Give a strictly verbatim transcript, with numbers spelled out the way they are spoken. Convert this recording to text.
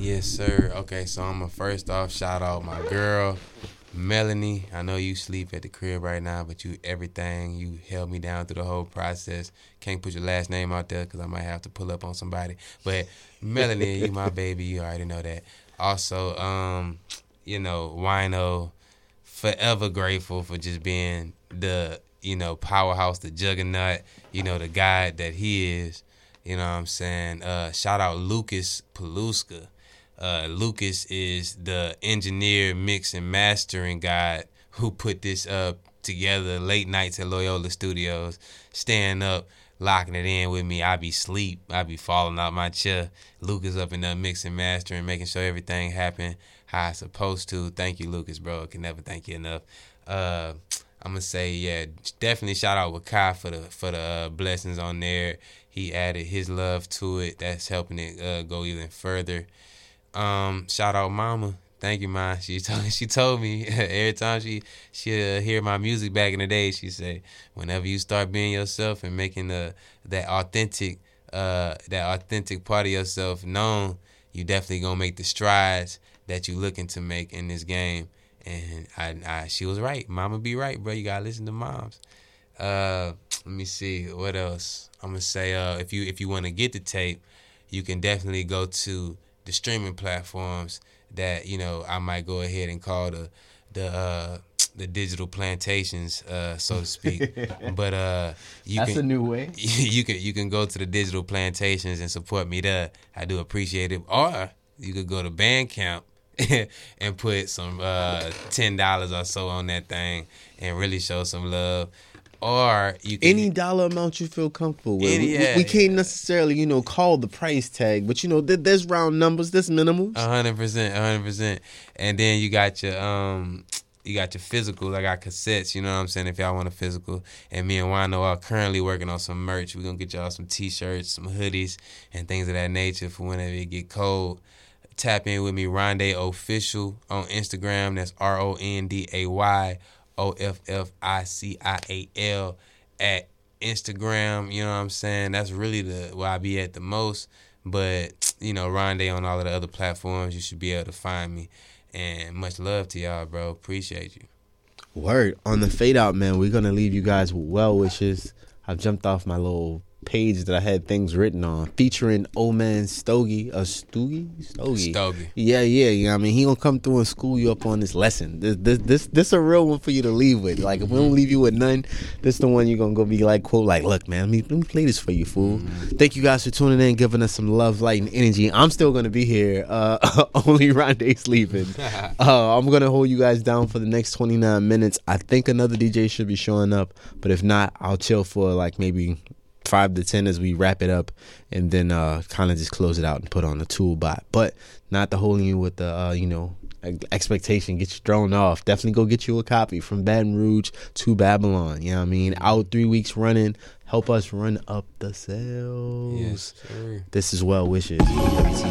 Yes, sir. Okay, so I'm going to first off shout out my girl, Melanie. I know you sleep at the crib right now, but you everything. You held me down through the whole process. Can't put your last name out there because I might have to pull up on somebody. But Melanie, you my baby. You already know that. Also, um, you know, Wino, forever grateful for just being the, you know, powerhouse, the juggernaut, you know, the guy that he is. You know what I'm saying? Uh, shout out Lucas Paluska. Uh, Lucas is the engineer, mix, and mastering guy who put this up together late nights at Loyola Studios, staying up, locking it in with me. I be sleep. I be falling out my chair. Lucas up in there mixing, mastering, making sure everything happen how it's supposed to. Thank you, Lucas, bro. I can never thank you enough. Uh, I'm gonna say, yeah, definitely shout out with Kai for the for the uh, blessings on there. He added his love to it. That's helping it uh, go even further. Um, shout out Mama. Thank you, Ma. She told she told me every time she she uh, hear my music back in the day, she say, whenever you start being yourself and making the that authentic uh that authentic part of yourself known, you definitely gonna make the strides that you looking to make in this game. And I, I she was right. Mama be right, bro. You gotta listen to moms. Uh, let me see what else. I'm gonna say uh if you if you want to get the tape, you can definitely go to the streaming platforms that, you know, I might go ahead and call the the uh, the digital plantations, uh, so to speak. But uh, you that's can, a new way. You can you can go to the digital plantations and support me there. I do appreciate it. Or you could go to Bandcamp and put some uh, ten dollars or so on that thing and really show some love. Or you can, any dollar amount you feel comfortable with. Any, we, yeah, we can't yeah. necessarily, you know, call the price tag, but you know, there, there's round numbers, there's minimums. A hundred percent, a hundred percent. And then you got your um, you got your physical. I got cassettes. You know what I'm saying? If y'all want a physical, and me and Wano are currently working on some merch. We're gonna get y'all some T-shirts, some hoodies, and things of that nature for whenever it get cold. Tap in with me, Ronday Official on Instagram. That's R O N D A Y. O F F I C I A L at Instagram. You know what I'm saying? That's really the where I be at the most. But, you know, Ronday on all of the other platforms, you should be able to find me. And much love to y'all, bro. Appreciate you. Word. On the fade out, man, we're going to leave you guys with well wishes. I've jumped off my little page that I had things written on, featuring old man Stogie, uh, Stogie, Stogie, Stogie. Yeah, yeah, you know what I mean, he gonna come through and school you up on this lesson. This, this, this, this a real one for you to leave with. Like, if we don't leave you with none, this the one you're gonna go be like, quote, like, look, man, let me, let me play this for you, fool. Mm-hmm. Thank you guys for tuning in, giving us some love, light, and energy. I'm still gonna be here. Uh, only Ronday sleeping. uh, I'm gonna hold you guys down for the next twenty-nine minutes. I think another D J should be showing up, but if not, I'll chill for like maybe five to ten as we wrap it up, and then uh, kind of just close it out and put on the tool bot. But not to hold you with the uh, you know expectation, get you thrown off. Definitely go get you a copy from Baton Rouge to Babylon. You know what I mean? Out three weeks running. Help us run up the sales. Yes, sir. This is Well Wishes. W T